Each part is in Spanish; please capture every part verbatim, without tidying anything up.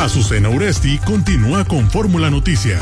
Azucena Uresti continúa con Fórmula Noticias.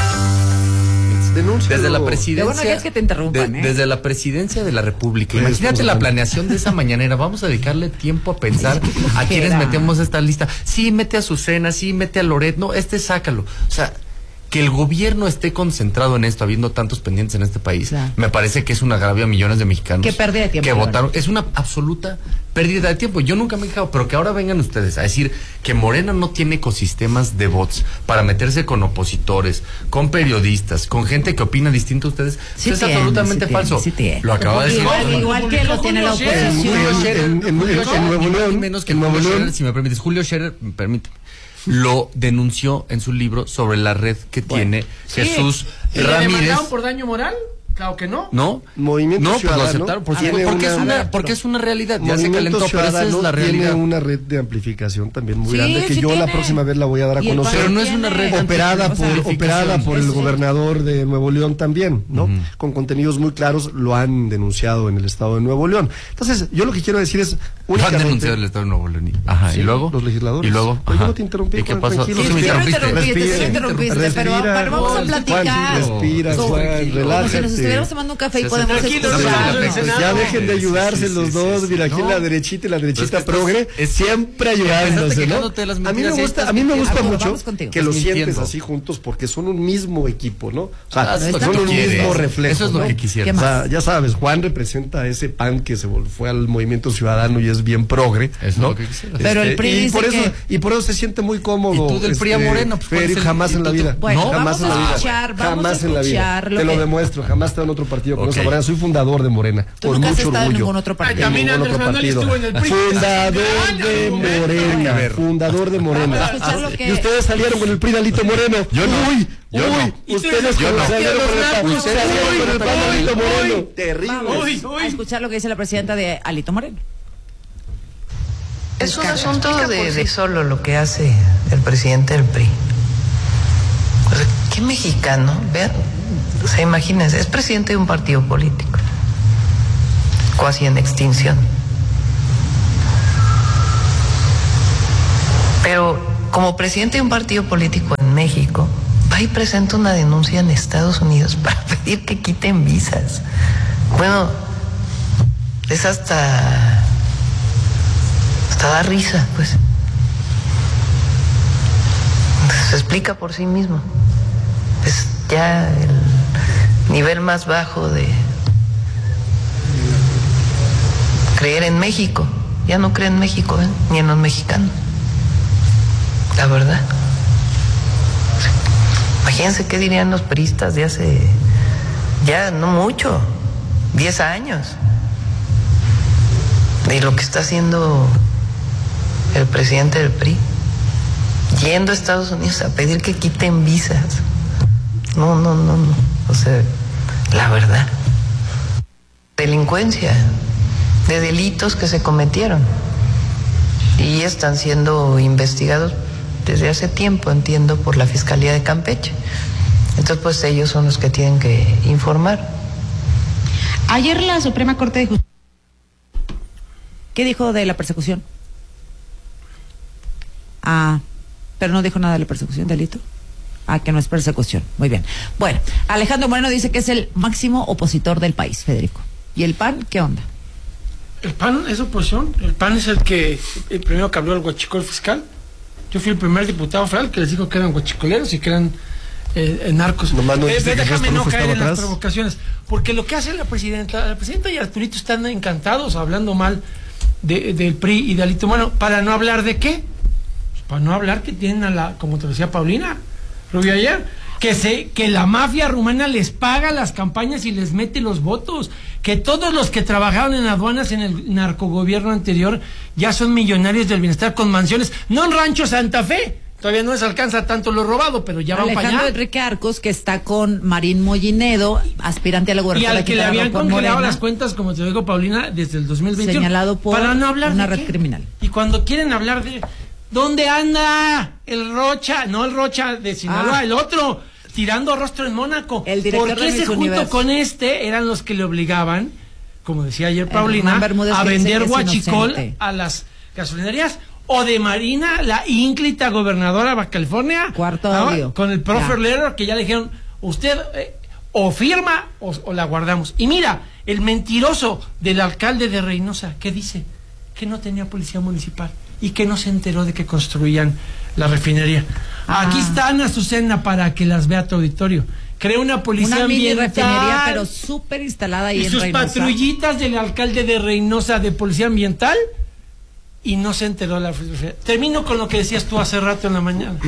Denúncialo. Desde la presidencia. Bueno, ya es que te interrumpan, de, ¿eh? Desde la presidencia de la República. Imagínate la planeación de esa mañanera. Vamos a dedicarle tiempo a pensar a quienes metemos esta lista. Sí, mete a Azucena, sí, mete a Loret. No, este sácalo. O sea, que el gobierno esté concentrado en esto, habiendo tantos pendientes en este país, claro, me parece que es un agravio a millones de mexicanos. Qué pérdida de tiempo. Que votaron. Es una absoluta pérdida de tiempo. Yo nunca me he quejado, pero que ahora vengan ustedes a decir que Morena no tiene ecosistemas de bots para meterse con opositores, con periodistas, con gente que opina distinto a ustedes. Sí es tiene, absolutamente sí falso. Tiene, sí Lo acaba de decir. Igual, igual que lo tiene la oposición. Julio Scherer, en, en, Julio en, Scherer, en Nuevo León, menos que en Nuevo Julio León. Scherer, si me permites. Julio Scherer, permíteme, lo denunció en su libro sobre la red que bueno, tiene Jesús sí. Ramírez. ¿Le demandaron por daño moral? Claro que no. No, Movimiento no, Ciudadano, pues lo aceptaron, por porque, porque, es una, porque es una realidad. Ya se calentó, pero esa es la realidad. Tiene una red de amplificación también muy sí, grande que sí yo tiene. la próxima vez la voy a dar a conocer. Pero no es una red operada por operada por el gobernador de Nuevo León también, ¿no? Uh-huh. Con contenidos muy claros, lo han denunciado en el estado de Nuevo León. Entonces, yo lo que quiero decir es únicamente... Lo han denunciado en el estado de Nuevo León. Ajá, sí, y luego los legisladores. Y luego, pues yo no te interrumpí. ¿Y qué pasó? Sí, sí, me interrumpiste. Respira, interrumpiste, pero, pero vamos a platicar. Respira, Juan, relájate. Si nos estuviéramos tomando un café y podemos escuchar. Pues ya dejen de ayudarse los dos, mira, aquí la derechita y la derechita progre, siempre ayudándose, ¿no? A mí me gusta, a mí me gusta mucho que lo sientes así juntos porque son un mismo equipo, ¿no? O sea, son un mismo reflejo. Eso es lo que quisiera. O sea, ya sabes, Juan representa ese P A N que se fue al Movimiento Ciudadano y es bien progre, ¿no? Pero el P R I y por eso y por eso se siente muy cómodo. Y tú del P R I a Morena, pues jamás en la vida. Bueno, jamás en la vida. Jamás en la vida. Te lo demuestro, jamás te en otro partido con Morena. Soy fundador de Morena. Tú con nunca mucho has estado orgullo. en ningún otro partido. Ay, también Andrés Manuel estuvo en el P R I. Fundador de Morena. Fundador de Morena. Y ustedes salieron con el P R I de Alito Moreno. Yo no. Uy, yo uy, no. Ustedes yo no. salieron con el Ustedes P R I de Alito Moreno. Terrible. A escuchar lo que dice la presidenta de Alito Moreno. Es un asunto de, de solo lo que hace el presidente del P R I. O sea, ¿qué mexicano? Vean, o sea, imagínense, es presidente de un partido político, casi en extinción. Pero como presidente de un partido político en México, va y presenta una denuncia en Estados Unidos para pedir que quiten visas. Bueno, es hasta... hasta da risa, pues. Se explica por sí mismo. Es ya el nivel más bajo de creer en México. Ya no cree en México, ¿eh? Ni en los mexicanos. La verdad. Imagínense qué dirían los priistas de hace ya no mucho, diez años, de lo que está haciendo el presidente del P R I, yendo a Estados Unidos a pedir que quiten visas. No, no, no, no. O sea, la verdad. Delincuencia, de delitos que se cometieron y están siendo investigados desde hace tiempo, entiendo, por la Fiscalía de Campeche. Entonces, pues ellos son los que tienen que informar. Ayer la Suprema Corte de Justicia... ¿Qué dijo de la persecución? Ah, pero no dijo nada de la persecución, delito. Ah, que no es persecución. Muy bien. Bueno, Alejandro Moreno dice que es el máximo opositor del país, Federico. ¿Y el P A N qué onda? El P A N es oposición. El P A N es el que, el primero que habló del huachicol fiscal. Yo fui el primer diputado federal que les dijo que eran huachicoleros y que eran eh, narcos. No, no, eh, déjame no caer en atrás. las provocaciones. Porque lo que hace la presidenta, la presidenta y Arturito están encantados hablando mal de, del P R I y de Alito Moreno. ¿Para no hablar de qué? Pues para no hablar que tienen a la, como te decía Paulina Rubio ayer, que se, que la mafia rumana les paga las campañas y les mete los votos, que todos los que trabajaron en aduanas en el narcogobierno anterior ya son millonarios del bienestar con mansiones, no en Rancho Santa Fe, todavía no les alcanza tanto lo robado, pero ya van para allá. Alejandro Enrique Arcos, que está con Marín Mollinedo, aspirante a la gubernatura. Y al que le habían congelado las cuentas, como te digo, Paulina, desde el dos mil veintiuno. Señalado por para no hablar una de red qué. criminal. Y cuando quieren hablar de... ¿Dónde anda el Rocha? No el Rocha de Sinaloa, ah. el otro, tirando rostro en Mónaco. El director ¿Por qué de se Miss junto Universo con este eran los que le obligaban, como decía ayer Paulina, a vender huachicol a las gasolinerías? o de Marina, la ínclita gobernadora de Baja California. Cuarto audio. Con el profe Lerner, que ya le dijeron, usted eh, o firma o, o la guardamos. Y mira, el mentiroso del alcalde de Reynosa, ¿qué dice? Que no tenía policía municipal y que no se enteró de que construían la refinería. Ah. Aquí está Ana Azucena para que las vea tu auditorio. Creó una policía una mini ambiental, refinería, pero súper instalada ahí y en sus Reynosa. patrullitas del alcalde de Reynosa de policía ambiental, y no se enteró la refinería. Termino con lo que decías tú hace rato en la mañana.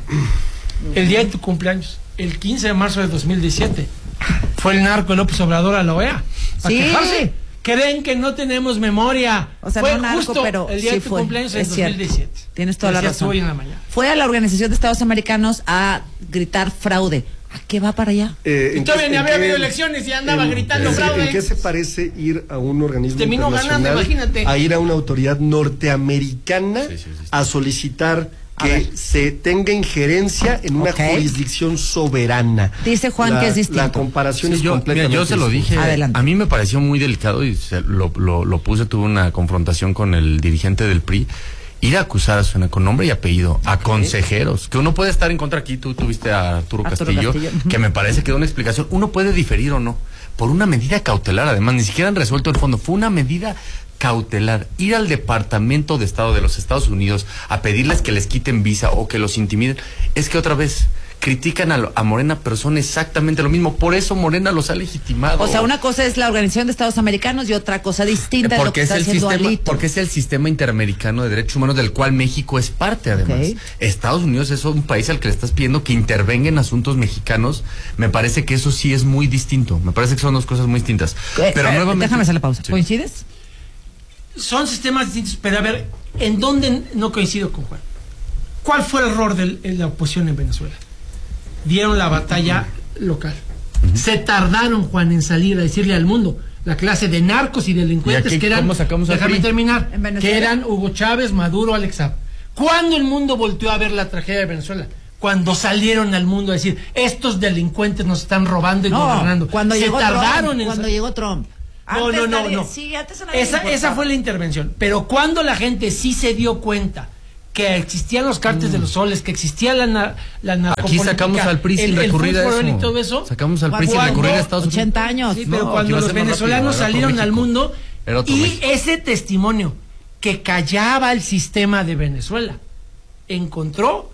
El día de tu cumpleaños, el quince de marzo de dos mil diecisiete, fue el narco López Obrador a la O E A a sí. quejarse. Creen que no tenemos memoria. O sea, fue no narco, justo pero el día sí de tu fue, cumpleaños en es dos mil diecisiete. Cierto. Tienes toda la razón. Hoy en la mañana. Fue a la Organización de Estados Americanos a gritar fraude. ¿A qué va para allá? Eh, y todavía ni había habido elecciones y andaba en, gritando en, fraude. ¿En qué se parece ir a un organismo Terminó internacional ganando, imagínate. a ir a una autoridad norteamericana sí, sí, sí, sí. a solicitar que se tenga injerencia en una okay. jurisdicción soberana? Dice Juan la, que es distinto. La comparación sí, es yo, completamente mira, yo se lo dije. Adelante. A mí me pareció muy delicado y se, lo, lo, lo puse, tuve una confrontación con el dirigente del P R I. Ir a acusar a Azucena con nombre y apellido a okay. consejeros, que uno puede estar en contra. Aquí tú tuviste a Arturo, Arturo Castillo, Castillo, que me parece que da una explicación. Uno puede diferir o no, por una medida cautelar, además, ni siquiera han resuelto el fondo, fue una medida cautelar. Ir al Departamento de Estado de los Estados Unidos a pedirles que les quiten visa o que los intimiden, es que otra vez critican a, a Morena, pero son exactamente lo mismo. Por eso Morena los ha legitimado. O sea, una cosa es la Organización de Estados Americanos y otra cosa distinta porque de lo que es está el haciendo sistema, Alito. Porque es el sistema interamericano de derechos humanos del cual México es parte, además. Okay. Estados Unidos es un país al que le estás pidiendo que intervenga en asuntos mexicanos. Me parece que eso sí es muy distinto. Me parece que son dos cosas muy distintas. Eh, pero eh, nuevamente... Déjame hacer la pausa. Sí. ¿Coincides? Son sistemas distintos, pero a ver, ¿en dónde no coincido con Juan? ¿Cuál fue el error de la oposición en Venezuela? Dieron la batalla local. Uh-huh. Se tardaron, Juan, en salir a decirle al mundo la clase de narcos y delincuentes ¿Y aquí, que eran, ¿cómo sacamos déjame terminar, ¿En que eran Hugo Chávez, Maduro, Alex Saab? ¿Cuándo el mundo volteó a ver la tragedia de Venezuela? Cuando salieron al mundo a decir, estos delincuentes nos están robando y no, gobernando. Cuando Se llegó tardaron Trump, en cuando llegó Trump. No, no, no, nadie, no. Sí, antes esa, esa fue la intervención. Pero cuando la gente sí se dio cuenta que existían los cárteles mm. de los soles, que existía la, na, la narcopolítica. Aquí sacamos al P R I sin recurrir a eso. Y todo eso. Sacamos al P R I sin recurrir a Estados Unidos. ochenta años. Sí, pero no, cuando los venezolanos rápido, salieron al mundo y México. Ese testimonio que callaba el sistema de Venezuela encontró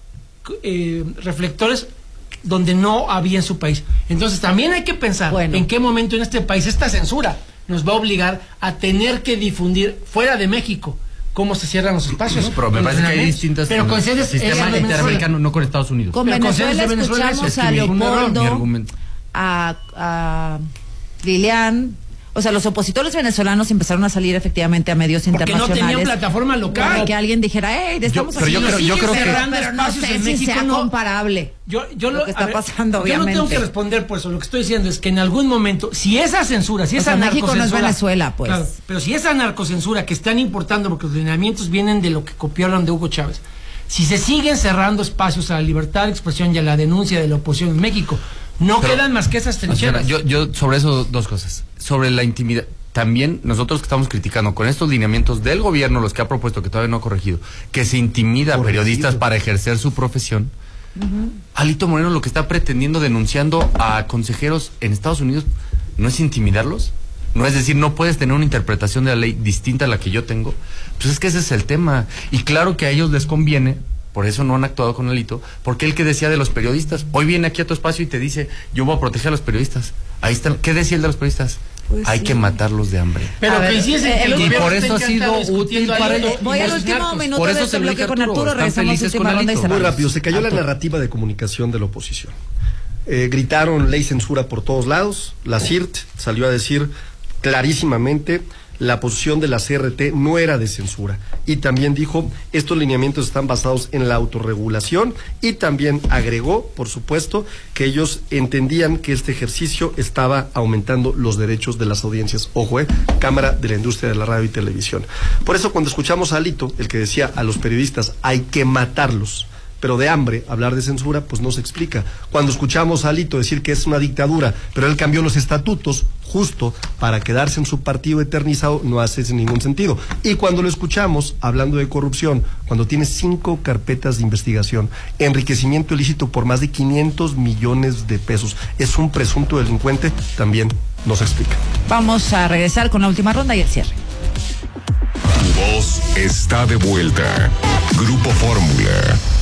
eh, reflectores donde no había en su país. Entonces también hay que pensar bueno. en qué momento en este país esta censura nos va a obligar a tener que difundir fuera de México cómo se cierran los espacios. No, pero me parece que hay distintas. Pero con el sistema interamericano, no con Estados Unidos. Con pero Venezuela con escuchamos es a Leopoldo, a, a Lilian. O sea, los opositores venezolanos empezaron a salir efectivamente a medios porque internacionales. No tenían plataforma local. Para que alguien dijera, hey, estamos yo, pero yo creo, yo creo que pero no sé si México sea no, comparable. Yo, yo lo, lo que está ver, pasando, yo obviamente. Yo no tengo que responder por eso. Lo que estoy diciendo es que en algún momento, si esa censura, si o esa sea, narcocensura, México no es Venezuela, pues. Claro, pero si esa narcocensura que están importando, porque los lineamientos vienen de lo que copiaron de Hugo Chávez, si se siguen cerrando espacios a la libertad de expresión y a la denuncia de la oposición en México, no pero, quedan más que esas trincheras. Yo, yo sobre eso dos cosas. Sobre la intimidad. También nosotros que estamos criticando con estos lineamientos del gobierno, los que ha propuesto, que todavía no ha corregido, que se intimida a periodistas para ejercer su profesión. Uh-huh. Alito Moreno lo que está pretendiendo, denunciando a consejeros en Estados Unidos, ¿no es intimidarlos? No es decir, no puedes tener una interpretación de la ley distinta a la que yo tengo. Pues es que ese es el tema. Y claro que a ellos les conviene, por eso no han actuado con Alito, porque él que decía de los periodistas, hoy viene aquí a tu espacio y te dice, yo voy a proteger a los periodistas. Ahí están. ¿Qué decía el de los periodistas? Pues hay sí. que matarlos de hambre. Pero ver, que sí es el que y por eso ha sido útil para ellos. Voy al último minuto de este bloque con Arturo, regresamos a última ronda y cerramos. Muy rápido, se cayó Arturo. La narrativa de comunicación de la oposición. Eh, gritaron ley censura por todos lados. La C I R T salió a decir clarísimamente la posición de la C R T no era de censura, y también dijo estos lineamientos están basados en la autorregulación, y también agregó, por supuesto, que ellos entendían que este ejercicio estaba aumentando los derechos de las audiencias. Ojo, eh, Cámara de la Industria de la Radio y Televisión. Por eso cuando escuchamos a Alito, el que decía a los periodistas hay que matarlos, pero de hambre, hablar de censura, pues no se explica. Cuando escuchamos a Alito decir que es una dictadura, pero él cambió los estatutos justo para quedarse en su partido eternizado no hace ningún sentido. Y cuando lo escuchamos hablando de corrupción, cuando tiene cinco carpetas de investigación, enriquecimiento ilícito por más de quinientos millones de pesos, es un presunto delincuente, también nos explica. Vamos a regresar con la última ronda y el cierre. Tu voz está de vuelta. Grupo Fórmula.